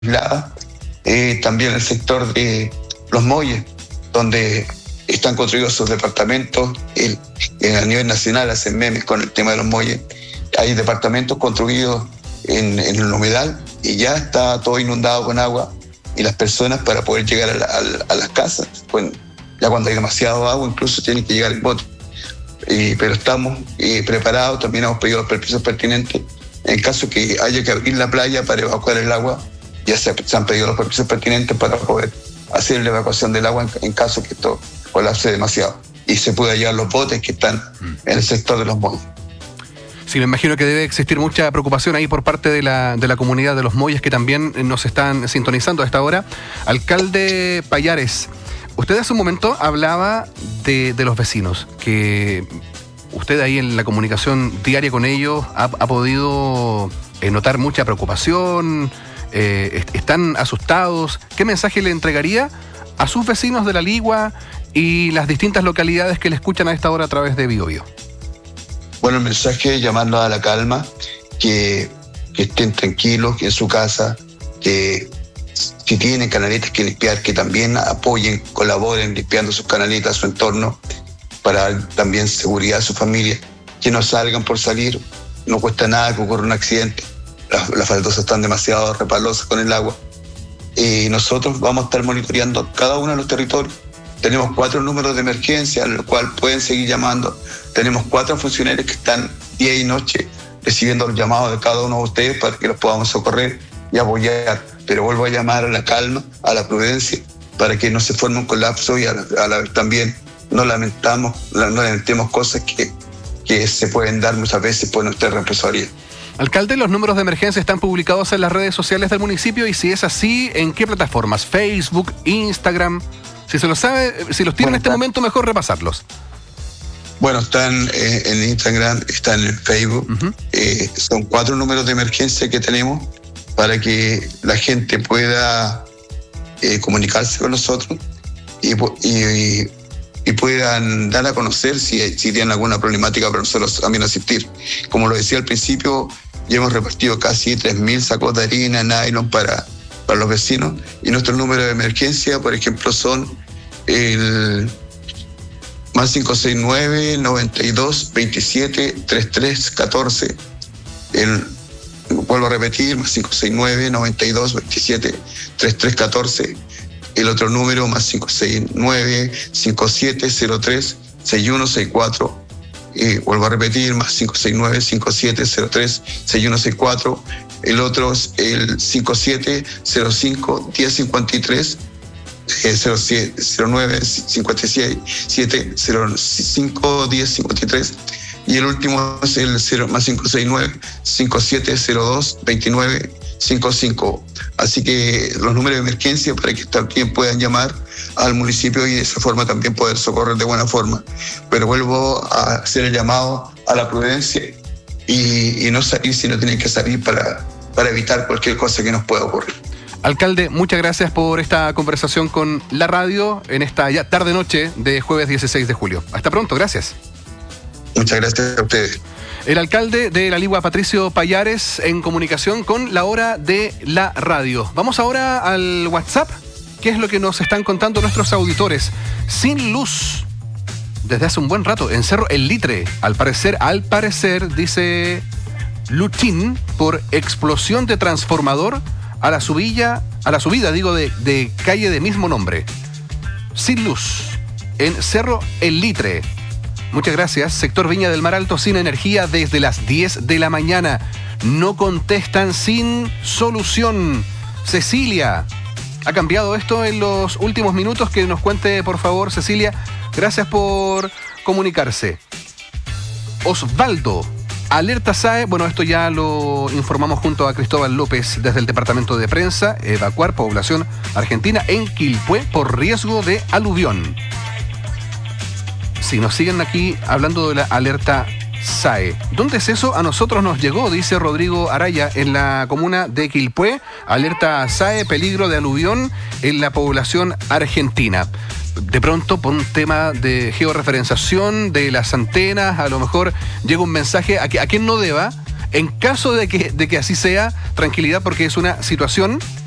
aislada. También el sector de Los Molles, donde están construidos sus departamentos. A nivel nacional hacen memes con el tema de Los Molles. Hay departamentos construidos en el humedal y ya está todo inundado con agua, y las personas, para poder llegar a las casas, pues, ya cuando hay demasiado agua incluso tienen que llegar en bote. Pero estamos preparados. También hemos pedido los permisos pertinentes en caso que haya que abrir la playa para evacuar el agua. Ya se han pedido los permisos pertinentes para poder hacer la evacuación del agua en caso que esto colapse demasiado y se pueda llevar los botes que están en el sector de Los Molles. Sí, me imagino que debe existir mucha preocupación ahí por parte de la comunidad de Los Molles, que también nos están sintonizando a esta hora. Alcalde Pallares, usted hace un momento hablaba de los vecinos, que usted ahí en la comunicación diaria con ellos ha podido notar mucha preocupación, están asustados. ¿Qué mensaje le entregaría a sus vecinos de La Ligua y las distintas localidades que le escuchan a esta hora a través de Biobío? Bueno, el mensaje es llamarlos a la calma, que estén tranquilos en su casa, que si tienen canaletas que limpiar, que también apoyen, colaboren limpiando sus canaletas, su entorno, para dar también seguridad a su familia, que no salgan por salir, no cuesta nada que ocurra un accidente, las baldosas están demasiado resbalosas con el agua, y nosotros vamos a estar monitoreando cada uno de los territorios. Tenemos 4 números de emergencia, al cual pueden seguir llamando. Tenemos 4 funcionarios que están día y noche recibiendo los llamados de cada uno de ustedes para que los podamos socorrer y apoyar. Pero vuelvo a llamar a la calma, a la prudencia, para que no se forme un colapso y a la vez también no lamentemos cosas que se pueden dar muchas veces por nuestra represalia. Alcalde, los números de emergencia están publicados en las redes sociales del municipio, y si es así, ¿en qué plataformas? ¿Facebook, Instagram? Si se lo sabe, si los tiene en este momento, mejor repasarlos. Bueno, están en Instagram, están en Facebook. Uh-huh. Son 4 números de emergencia que tenemos para que la gente pueda comunicarse con nosotros y puedan dar a conocer si tienen alguna problemática para nosotros también asistir. Como lo decía al principio, ya hemos repartido casi 3.000 sacos de harina, nylon para los vecinos, y nuestros números de emergencia, por ejemplo, son el más 569 92 27 33 14. Vuelvo a repetir, más 569 92 27 33 14. El otro número, más 569 5703 6164. Vuelvo a repetir, más 569 5703 6164. El otro es el 5705 1053 09 56 7 05 1053. Y el último es el más 569 5702 29 55. Así que los números de emergencia para que también puedan llamar al municipio y de esa forma también poder socorrer de buena forma. Pero vuelvo a hacer el llamado a la prudencia y no salir si no tienen que salir para evitar cualquier cosa que nos pueda ocurrir. Alcalde, muchas gracias por esta conversación con la radio en esta ya tarde-noche de jueves 16 de julio. Hasta pronto, gracias. Muchas gracias a ustedes. El alcalde de La Ligua, Patricio Pallares, en comunicación con La Hora de la Radio. Vamos ahora al WhatsApp. ¿Qué es lo que nos están contando nuestros auditores? Sin luz desde hace un buen rato en Cerro El Litre. Al parecer, dice Luchín, por explosión de transformador a la subida, de calle de mismo nombre. Sin luz en Cerro El Litre. Muchas gracias. Sector Viña del Mar Alto, sin energía desde las 10 de la mañana. No contestan, sin solución. Cecilia, ¿ha cambiado esto en los últimos minutos? Que nos cuente, por favor, Cecilia. Gracias por comunicarse. Osvaldo, alerta SAE. Bueno, esto ya lo informamos junto a Cristóbal López desde el departamento de prensa. Evacuar población argentina en Quilpué por riesgo de aluvión. Si nos siguen aquí hablando de la alerta SAE. ¿Dónde es eso? A nosotros nos llegó, dice Rodrigo Araya, en la comuna de Quilpué. Alerta SAE, peligro de aluvión en la población argentina. De pronto, por un tema de georreferenciación de las antenas, a lo mejor llega un mensaje a quien no deba. En caso de que así sea, tranquilidad, porque es una situación